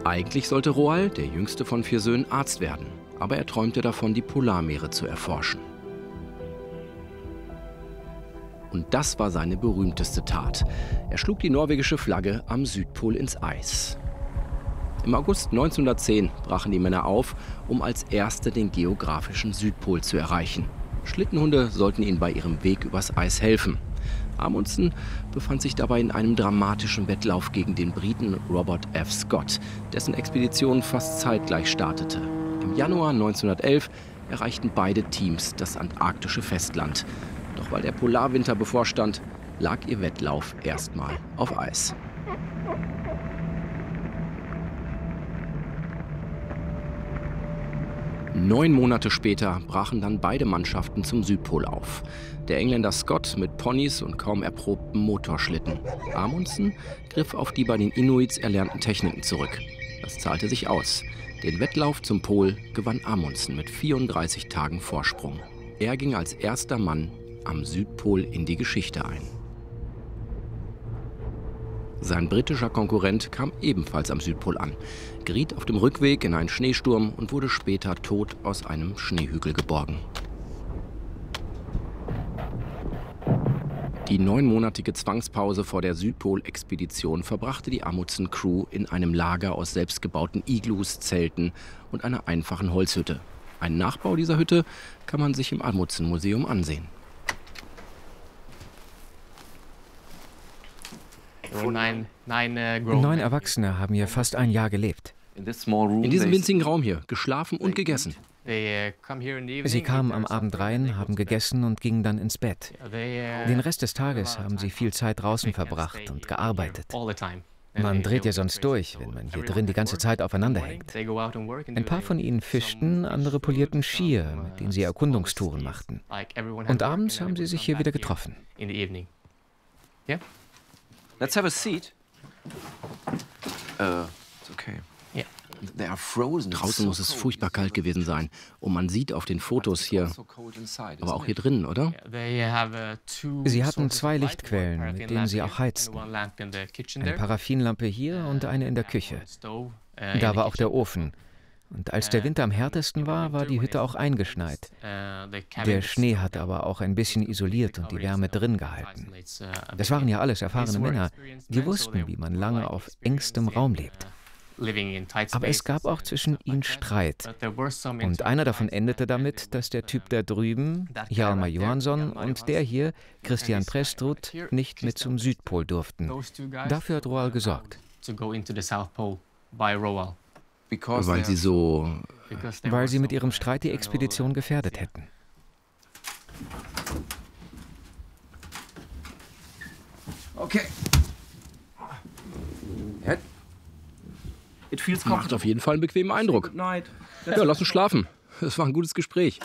Eigentlich sollte Roald, der jüngste von 4 Söhnen, Arzt werden. Aber er träumte davon, die Polarmeere zu erforschen. Und das war seine berühmteste Tat. Er schlug die norwegische Flagge am Südpol ins Eis. Im August 1910 brachen die Männer auf, um als Erste den geografischen Südpol zu erreichen. Schlittenhunde sollten ihnen bei ihrem Weg übers Eis helfen. Amundsen befand sich dabei in einem dramatischen Wettlauf gegen den Briten Robert F. Scott, dessen Expedition fast zeitgleich startete. Im Januar 1911 erreichten beide Teams das antarktische Festland. Doch weil der Polarwinter bevorstand, lag ihr Wettlauf erstmal auf Eis. Neun Monate später brachen dann beide Mannschaften zum Südpol auf. Der Engländer Scott mit Ponys und kaum erprobtem Motorschlitten. Amundsen griff auf die bei den Inuits erlernten Techniken zurück. Das zahlte sich aus. Den Wettlauf zum Pol gewann Amundsen mit 34 Tagen Vorsprung. Er ging als erster Mann am Südpol in die Geschichte ein. Sein britischer Konkurrent kam ebenfalls am Südpol an, geriet auf dem Rückweg in einen Schneesturm und wurde später tot aus einem Schneehügel geborgen. Die 9-monatige Zwangspause vor der Südpol-Expedition verbrachte die Amundsen-Crew in einem Lager aus selbstgebauten Iglus, Zelten und einer einfachen Holzhütte. Einen Nachbau dieser Hütte kann man sich im Amundsen-Museum ansehen. 9 Erwachsene haben hier fast ein Jahr gelebt. In diesem winzigen Raum hier, geschlafen und gegessen. Sie kamen am Abend rein, haben gegessen und gingen dann ins Bett. Den Rest des Tages haben sie viel Zeit draußen verbracht und gearbeitet. Man dreht ja sonst durch, wenn man hier drin die ganze Zeit aufeinander hängt. Ein paar von ihnen fischten, andere polierten Skier, mit denen sie Erkundungstouren machten. Und abends haben sie sich hier wieder getroffen. Let's have a seat. It's okay. They are frozen. Draußen muss es furchtbar kalt gewesen sein. Und man sieht auf den Fotos hier, aber auch hier drinnen, oder? Sie hatten 2 Lichtquellen, mit denen sie auch heizten. Eine Paraffinlampe hier und eine in der Küche. Da war auch der Ofen. Und als der Winter am härtesten war, war die Hütte auch eingeschneit. Der Schnee hatte aber auch ein bisschen isoliert und die Wärme drin gehalten. Das waren ja alles erfahrene Männer, die wussten, wie man lange auf engstem Raum lebt. Aber es gab auch zwischen ihnen Streit. Und einer davon endete damit, dass der Typ da drüben, Hjalmar Johansson, und der hier, Christian Prestrud, nicht mit zum Südpol durften. Dafür hat Roald gesorgt. Weil sie mit ihrem Streit die Expedition gefährdet hätten. Okay. Macht auf jeden Fall einen bequemen Eindruck. Ja, lass uns schlafen. Es war ein gutes Gespräch.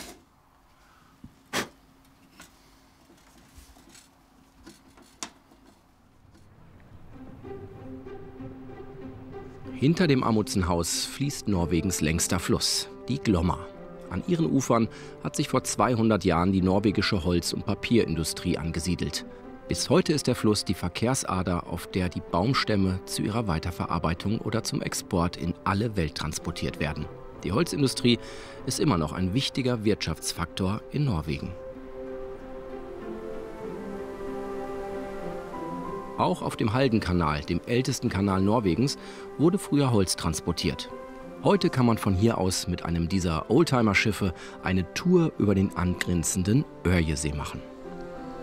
Hinter dem Amundsenhaus fließt Norwegens längster Fluss, die Glomma. An ihren Ufern hat sich vor 200 Jahren die norwegische Holz- und Papierindustrie angesiedelt. Bis heute ist der Fluss die Verkehrsader, auf der die Baumstämme zu ihrer Weiterverarbeitung oder zum Export in alle Welt transportiert werden. Die Holzindustrie ist immer noch ein wichtiger Wirtschaftsfaktor in Norwegen. Auch auf dem Haldenkanal, dem ältesten Kanal Norwegens, wurde früher Holz transportiert. Heute kann man von hier aus mit einem dieser Oldtimer-Schiffe eine Tour über den angrenzenden Ørjesee machen.